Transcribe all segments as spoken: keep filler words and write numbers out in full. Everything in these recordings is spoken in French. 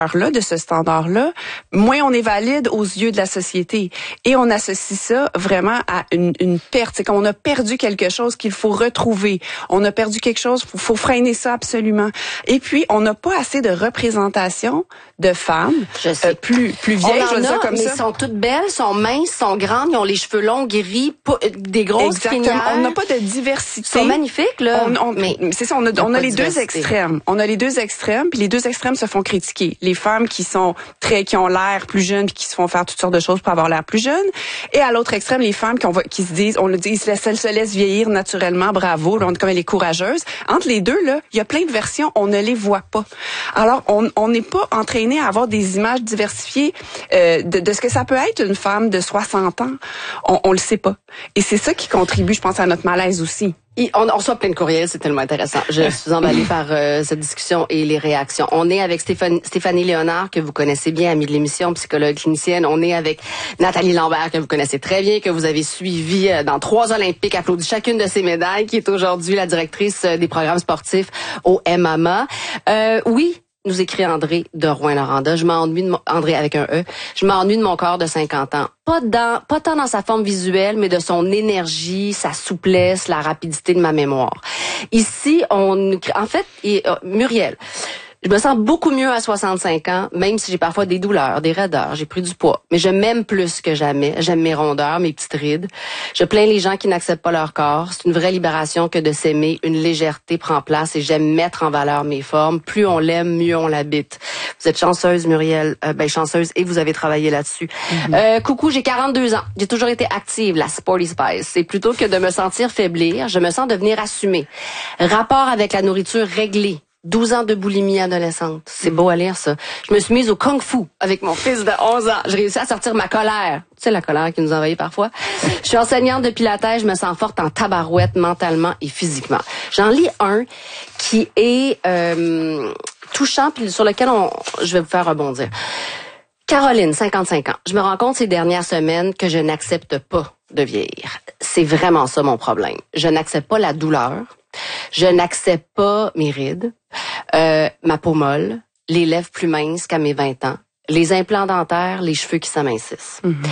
là, de ce standard-là, moins on est valide aux yeux de la société. Et on associe ça vraiment à une, une perte. C'est qu'on a perdu quelque chose qu'il faut retrouver. On a perdu quelque chose, il faut freiner ça absolument. Et puis, on n'a pas assez de représentation de femmes je sais. Euh, plus, plus vieilles, je veux dire comme mais ça. Mais sont toutes belles, sont minces, sont grandes, ils ont les cheveux longs, gris, des grosses Exactement. crinières. On n'a pas de diversité. Ils sont magnifiques, là. On, on, mais c'est ça, on a, on a les deux extrêmes. On a les deux extrêmes, puis les deux extrêmes se font critiquer. Les femmes qui sont très, qui ont l'air plus jeunes puis qui se font faire toutes sortes de choses pour avoir l'air plus jeunes. Et à l'autre extrême, les femmes qui, on va, qui se disent, on le dit, elles se laissent vieillir naturellement, bravo, là, on, comme elle est courageuse. Entre les deux, là, il y a plein de versions, on ne les voit pas. Alors, on n'est pas entraîné à avoir des images diversifiées euh, de, de ce que ça peut être une femme de soixante ans. On, on le sait pas. Et c'est ça qui contribue, je pense, à notre malaise aussi. Et on, on reçoit plein de courriels, c'est tellement intéressant. Je suis emballée par euh, cette discussion et les réactions. On est avec Stéphanie, Stéphanie Léonard, que vous connaissez bien, amie de l'émission, psychologue clinicienne. On est avec Nathalie Lambert, que vous connaissez très bien, que vous avez suivi euh, dans trois Olympiques, applaudi chacune de ses médailles, qui est aujourd'hui la directrice euh, des programmes sportifs au M A M A. Euh, oui, nous écrit André de Rouyn-Noranda. Je m'ennuie de mon, André avec un E. Je m'ennuie de mon corps de cinquante ans. Pas dans, pas tant dans sa forme visuelle, mais de son énergie, sa souplesse, la rapidité de ma mémoire. Ici, on, en fait, et, euh, Muriel, je me sens beaucoup mieux à soixante-cinq ans, même si j'ai parfois des douleurs, des raideurs, j'ai pris du poids. Mais je m'aime plus que jamais. J'aime mes rondeurs, mes petites rides. Je plains les gens qui n'acceptent pas leur corps. C'est une vraie libération que de s'aimer. Une légèreté prend place et j'aime mettre en valeur mes formes. Plus on l'aime, mieux on l'habite. Vous êtes chanceuse, Muriel. Euh, ben, chanceuse et vous avez travaillé là-dessus. Mm-hmm. Euh, coucou, j'ai quarante-deux ans. J'ai toujours été active, la Sporty Spice. Et plutôt que de me sentir faiblir, je me sens devenir assumée. Rapport avec la nourriture réglée. douze ans de boulimie adolescente. C'est beau à lire, ça. Je me suis mise au kung-fu avec mon fils de onze ans. J'ai réussi à sortir ma colère. Tu sais, la colère qui nous envahit parfois. Je suis enseignante de pilates. Je me sens forte en tabarouette, mentalement et physiquement. J'en lis un qui est euh, touchant, puis sur lequel on, je vais vous faire rebondir. Caroline, cinquante-cinq ans. Je me rends compte ces dernières semaines que je n'accepte pas de vieillir. C'est vraiment ça mon problème. Je n'accepte pas la douleur. Je n'accepte pas mes rides, euh, ma peau molle, les lèvres plus minces qu'à mes vingt ans, les implants dentaires, les cheveux qui s'amincissent. Mm-hmm.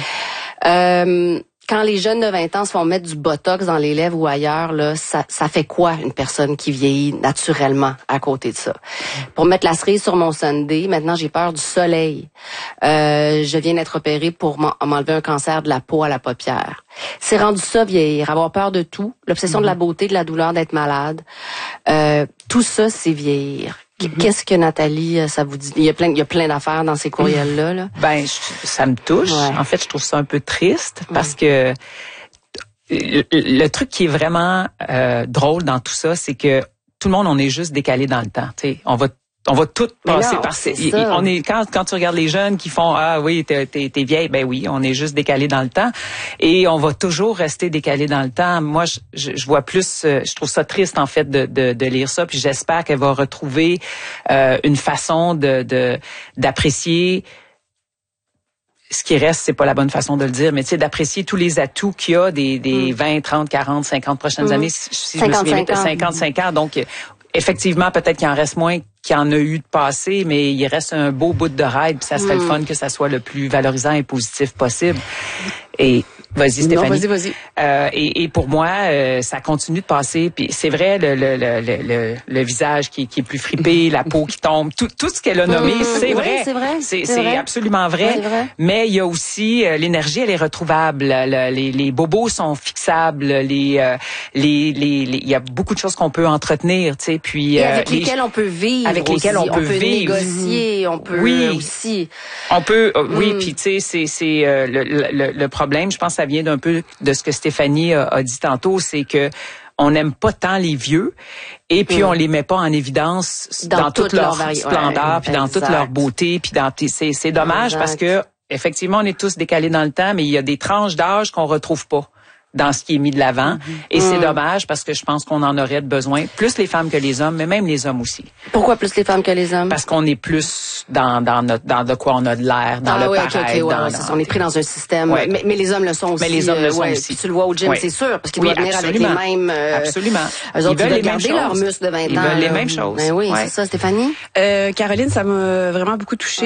Euh, quand les jeunes de vingt ans se font mettre du botox dans les lèvres ou ailleurs, là, ça, ça fait quoi une personne qui vieillit naturellement à côté de ça? Pour mettre la cerise sur mon sundae, maintenant j'ai peur du soleil. Euh, je viens d'être opérée pour m'enlever un cancer de la peau à la paupière. C'est rendu ça vieillir, avoir peur de tout, l'obsession mmh. de la beauté, de la douleur, d'être malade. Euh, tout ça, c'est vieillir. Qu'est-ce que Nathalie, ça vous dit? Il y a plein, il y a plein d'affaires dans ces courriels-là. Là. Ben, je, ça me touche. Ouais. En fait, je trouve ça un peu triste parce ouais. que le, le truc qui est vraiment euh, drôle dans tout ça, c'est que tout le monde, on est juste décalé dans le temps. T'sais, on va On va tout passer non, par ces. On est quand quand tu regardes les jeunes qui font ah oui t'es t'es, t'es vieille, ben oui, on est juste décalé dans le temps et on va toujours rester décalé dans le temps. Moi je, je, je vois plus, je trouve ça triste en fait de de, de lire ça, puis j'espère qu'elle va retrouver euh, une façon de de d'apprécier. Ce qui reste, c'est pas la bonne façon de le dire, mais tu sais, d'apprécier tous les atouts qu'il y a des des mm. vingt, trente, quarante, cinquante prochaines mm. années. Si cinquante-cinq ans. cinquante-cinq ans, donc. Effectivement, peut-être qu'il en reste moins qu'il y en a eu de passé, mais il reste un beau bout de ride, puis ça serait mmh. le fun que ça soit le plus valorisant et positif possible. Et vas-y Stéphanie. Non, vas-y, vas-y. Euh, et, et pour moi, euh, ça continue de passer. Puis c'est vrai, le, le, le, le, le visage qui, qui est plus fripé, la peau qui tombe, tout, tout ce qu'elle a nommé, mmh. c'est, oui, vrai. c'est vrai. C'est, c'est, c'est vrai. absolument vrai. C'est vrai. Mais il y a aussi euh, l'énergie, elle est retrouvable. Le, les, les bobos sont fixables. Les, euh, les, les, les, il y a beaucoup de choses qu'on peut entretenir, tu sais. Puis et avec euh, lesquelles les, on peut vivre. Avec aussi. lesquelles on peut, on peut vivre. négocier, on peut oui. aussi. On peut, euh, oui. Mm. Puis tu sais, c'est, c'est euh, le, le, le problème. Je pense que ça vient d'un peu de ce que Stéphanie a, a dit tantôt, c'est que on n'aime pas tant les vieux et puis mmh. on les met pas en évidence dans, dans toute, toute leur, leur splendeur, ouais, puis dans toute leur beauté, puis dans c'est c'est dommage exact. Parce que effectivement on est tous décalés dans le temps, mais il y a des tranches d'âge qu'on retrouve pas dans ce qui est mis de l'avant. Mm-hmm. Et c'est mm. dommage parce que je pense qu'on en aurait besoin, plus les femmes que les hommes, mais même les hommes aussi. Pourquoi plus les femmes que les hommes? Parce qu'on est plus dans dans notre dans de quoi on a de l'air, dans ah, le oui, paraître. Okay, okay, ouais, dans, ouais, dans, on est pris dans un système. Ouais. Mais, mais les hommes le sont aussi. Mais les hommes le sont ouais, aussi. Puis tu le vois au gym, ouais. c'est sûr, parce qu'ils oui, doivent venir absolument. avec les mêmes... Euh, absolument. Eux autres, ils veulent les mêmes choses. Leurs muscles de vingt ils ans. Ils veulent là. les mêmes choses. Ben oui, ouais. c'est ça, Stéphanie? Euh, Caroline, ça m'a vraiment beaucoup touchée.